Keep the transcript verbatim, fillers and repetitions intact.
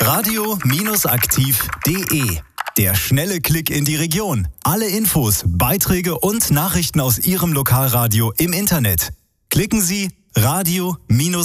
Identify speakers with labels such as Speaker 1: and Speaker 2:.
Speaker 1: radio aktiv punkt de. Der schnelle Klick in die Region. Alle Infos, Beiträge und Nachrichten aus Ihrem Lokalradio im Internet. Klicken Sie radio